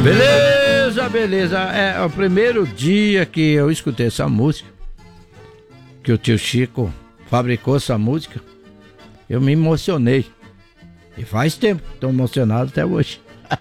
Beleza, beleza. É o primeiro dia que eu escutei essa música, que o tio Chico fabricou essa música, eu me emocionei. E faz tempo, estou emocionado até hoje.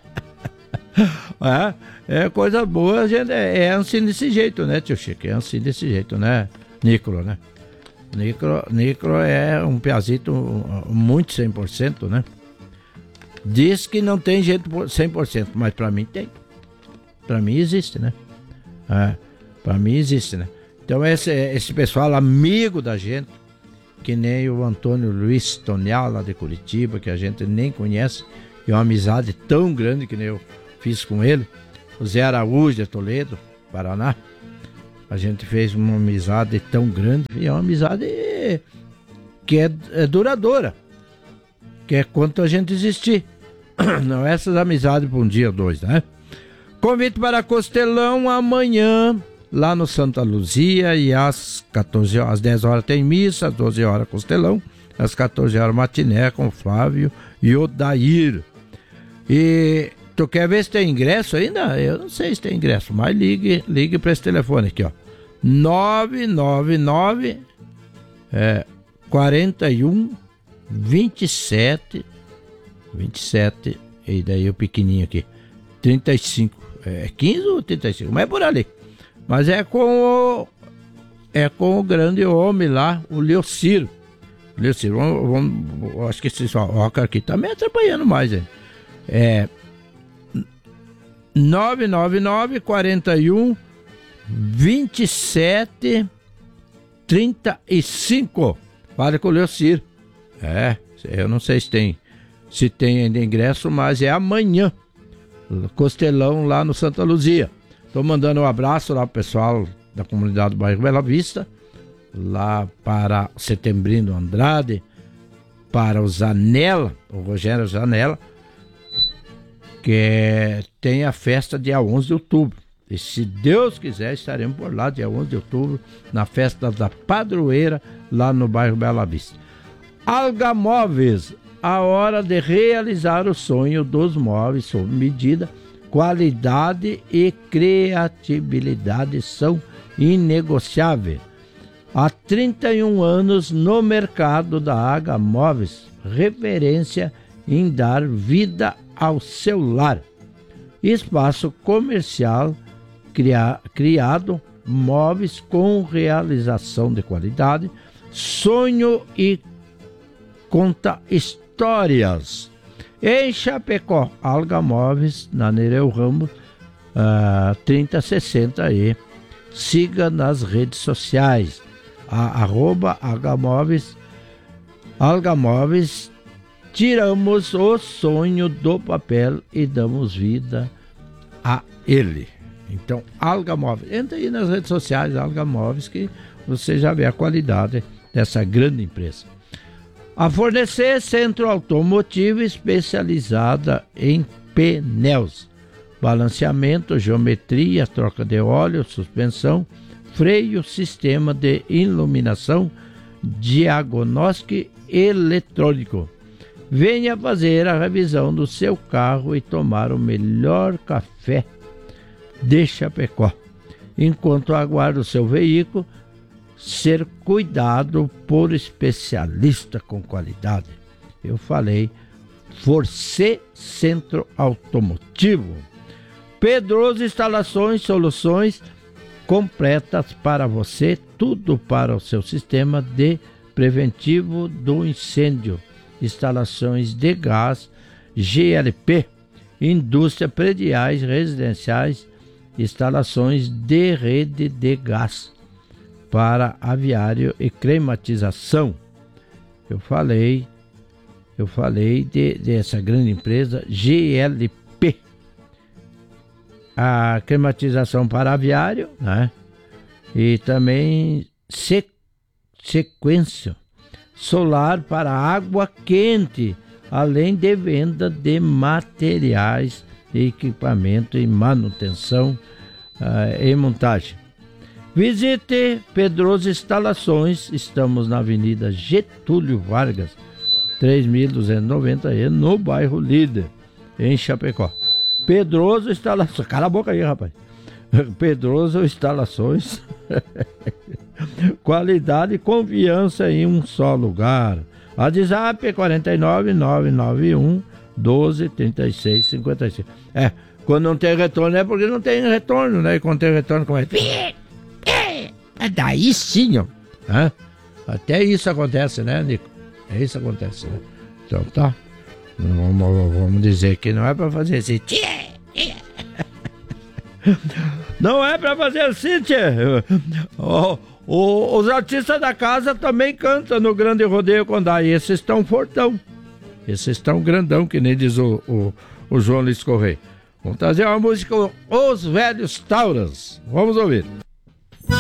É coisa boa, gente, é assim desse jeito, né, tio Chico? É assim desse jeito, né, Nicolo, né? Nicolo é um piazito muito 100%, né? Diz que não tem jeito 100%, mas pra mim tem. Pra mim existe, né? Pra mim existe, né? Então esse pessoal amigo da gente, que nem o Antônio Luiz Tonial lá de Curitiba, que a gente nem conhece, e uma amizade tão grande que nem eu fiz com ele. O Zé Araújo de Toledo, Paraná. A gente fez uma amizade tão grande, e é uma amizade que é duradoura, que é quanto a gente existir. Não, essas amizades por um dia ou dois, né? Convite para Costelão amanhã, lá no Santa Luzia, e às 10 horas tem missa, às 12 horas Costelão, às 14 horas matiné com Flávio e Odair. E tu quer ver se tem ingresso ainda? Eu não sei se tem ingresso, mas ligue para esse telefone aqui, ó. 999 41 27, e daí o pequenininho aqui, 35, 15 ou 35, mas é por ali. Mas é com o grande homem lá, o Leociro. Acho que esse Roca aqui tá me atrapalhando mais, hein? 999 41 27 35. Fale com o Leociro. Eu não sei se tem ainda ingresso, mas é amanhã. Costelão lá no Santa Luzia. Estou mandando um abraço lá pro pessoal da comunidade do bairro Bela Vista, lá para o Setembrino Andrade, para o Zanella, o Rogério Zanella, que tem a festa dia 11 de outubro. E se Deus quiser, estaremos por lá dia 11 de outubro, na festa da padroeira, lá no bairro Bela Vista. Alga Móveis, a hora de realizar o sonho dos móveis sob medida. Qualidade e criatividade são inegociáveis. Há 31 anos no mercado da Alga Móveis, referência em dar vida ao seu lar. Espaço comercial criado, móveis com realização de qualidade, sonho e conta histórias. Em Chapecó, Alga Móveis, na Nereu Ramos, 3060 e siga nas redes sociais, @Alga Móveis. Alga Móveis, tiramos o sonho do papel e damos vida a ele. Então, Alga Móveis, entra aí nas redes sociais, Alga Móveis, que você já vê a qualidade dessa grande empresa. A Fornecer, centro automotivo especializada em pneus, balanceamento, geometria, troca de óleo, suspensão, freio, sistema de iluminação, diagnóstico eletrônico. Venha fazer a revisão do seu carro e tomar o melhor café de Chapecó, enquanto aguarda o seu veículo ser cuidado por especialista com qualidade. Eu falei, Force Centro Automotivo. Pedroso Instalações, soluções completas para você, tudo para o seu sistema de preventivo do incêndio. Instalações de gás, GLP, indústria prediais, residenciais, instalações de rede de gás para aviário e climatização. Eu falei dessa grande empresa GLP. A climatização para aviário, né? E também sequência solar para água quente, além de venda de materiais, equipamento e manutenção e montagem. Visite Pedroso Instalações, estamos na Avenida Getúlio Vargas, 3290, no bairro Líder, em Chapecó. Pedroso Instalações. Cala a boca aí, rapaz. Pedroso Instalações. Qualidade e confiança em um só lugar. WhatsApp é 49991 12 36 55. Quando não tem retorno é porque não tem retorno, né? E quando tem retorno, começa. É daí sim, ó. Até isso acontece, né, Nico? Isso acontece, né? Então tá. Vamos dizer que não é pra fazer assim. Não é pra fazer assim, tchê. Os artistas da casa também cantam no Grande Rodeio Condá. E esses estão fortão. Esses estão grandão, que nem diz o João Luiz Correia. Vamos trazer uma música, Os Velhos Tauras. Vamos ouvir.